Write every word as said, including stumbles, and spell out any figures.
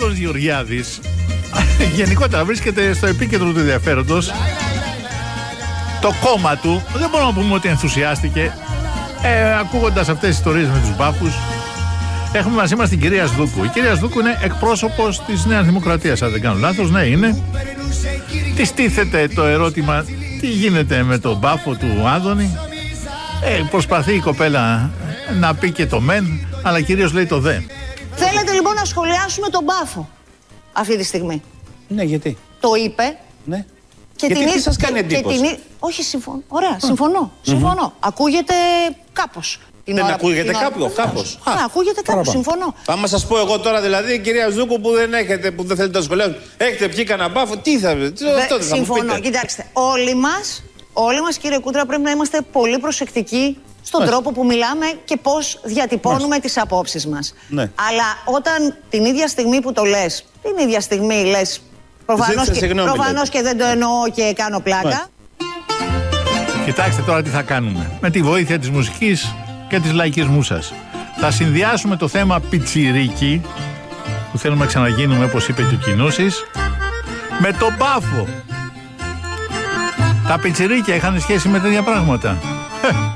Άδωνης Γεωργιάδης γενικότερα βρίσκεται στο επίκεντρο του ενδιαφέροντος. Το κόμμα του δεν μπορούμε να πούμε ότι ενθουσιάστηκε ε, ακούγοντας αυτές τις ιστορίες με τους μπάφους. Έχουμε μαζί μας την κυρία Σδούκου. Η κυρία Σδούκου είναι εκπρόσωπος της Νέας Δημοκρατίας, αν δεν κάνω λάθος. Ναι, είναι. Της τίθεται το ερώτημα τι γίνεται με τον μπάφο του Άδωνη. Ε, προσπαθεί η κοπέλα να πει και το μεν, αλλά κυρίως λέει το δε. Θέλετε λοιπόν να σχολιάσουμε τον μπάφο αυτή τη στιγμή? Ναι, γιατί? Το είπε. Ναι. Και γιατί την... τι σας κάνει εντύπωση? Την... Όχι, συμφωνώ. Ωραία, συμφωνώ. συμφωνώ. Mm-hmm. Ακούγεται κάπως. Δεν ακούγεται κάπου, κάπως. Ναι, ακούγεται κάπως, συμφωνώ. Άμα σας πω εγώ τώρα, δηλαδή, κυρία Ζούκου, που δεν έχετε, που δεν θέλετε να σχολιάσετε, έχετε πιει κανένα μπάφο, τι θα πείτε? Συμφωνώ. Κοιτάξτε, όλοι μας, όλοι μας, κύριε Κούτρα, πρέπει να είμαστε πολύ προσεκτικοί στον Μάλιστα. τρόπο που μιλάμε και πώς διατυπώνουμε Μάλιστα. τις απόψεις μας. Ναι. Αλλά όταν την ίδια στιγμή που το λες, την ίδια στιγμή λες, προφανώς, και, προφανώς και δεν το εννοώ και κάνω πλάκα. Μάλιστα. Κοιτάξτε τώρα τι θα κάνουμε. Με τη βοήθεια της μουσικής και της λαϊκισμού σας. Θα συνδυάσουμε το θέμα πιτσιρίκι, που θέλουμε να ξαναγίνουμε, όπως είπε και ο Κινούσης, με τον μπάφο. Τα πιτσιρίκια είχαν σχέση με τέτοια πράγματα.